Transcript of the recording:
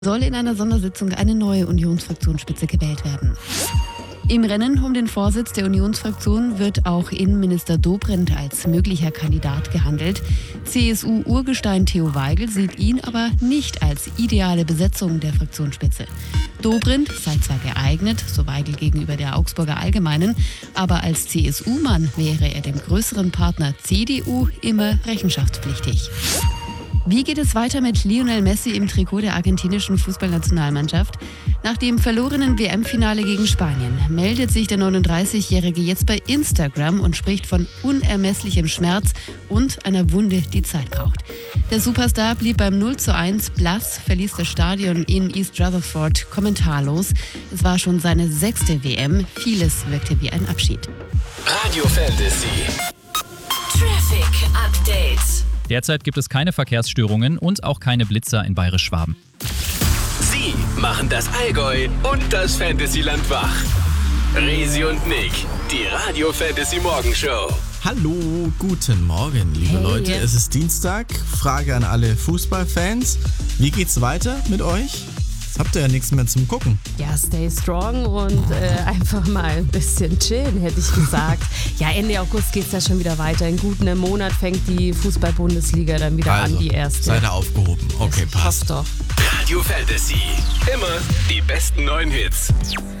Soll in einer Sondersitzung eine neue Unionsfraktionsspitze gewählt werden. Im Rennen um den Vorsitz der Unionsfraktion wird auch Innenminister Dobrindt als möglicher Kandidat gehandelt. CSU-Urgestein Theo Weigel sieht ihn aber nicht als ideale Besetzung der Fraktionsspitze. Dobrindt sei zwar geeignet, so Weigel gegenüber der Augsburger Allgemeinen, aber als CSU-Mann wäre er dem größeren Partner CDU immer rechenschaftspflichtig. Wie geht es weiter mit Lionel Messi im Trikot der argentinischen Fußballnationalmannschaft? Nach dem verlorenen WM-Finale gegen Spanien meldet sich der 39-Jährige jetzt bei Instagram und spricht von unermesslichem Schmerz und einer Wunde, die Zeit braucht. Der Superstar blieb beim 0:1 blass, verließ das Stadion in East Rutherford kommentarlos. Es war schon seine 6. WM. Vieles wirkte wie ein Abschied. Radio Fantasy Traffic Update. Derzeit gibt es keine Verkehrsstörungen und auch keine Blitzer in Bayerisch-Schwaben. Sie machen das Allgäu und das Fantasyland wach. Resi und Nick, die Radio Fantasy Morgenshow. Hallo, guten Morgen, liebe Leute. Es ist Dienstag. Frage an alle Fußballfans. Wie geht's weiter mit euch? Jetzt habt ihr ja nichts mehr zum Gucken. Ja, stay strong und einfach mal ein bisschen chillen, hätte ich gesagt. Ja, Ende August geht es ja schon wieder weiter. In gut einem Monat fängt die Fußball-Bundesliga dann wieder an, die erste. Seid ihr aufgehoben. Okay, passt. Passt doch. Radio Fantasy, immer die besten neuen Hits.